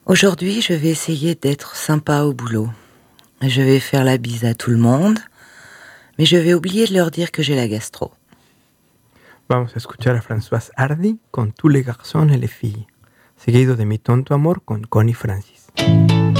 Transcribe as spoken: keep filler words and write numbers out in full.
Aujourd'hui, je vais essayer d'être sympa au boulot. Je vais faire la bise à tout le monde, mais je vais oublier de leur dire que j'ai la gastro. Vamos a escuchar a Françoise Hardy con Tous les garçons et les filles, seguido de Mi tonto amor con Connie Francis.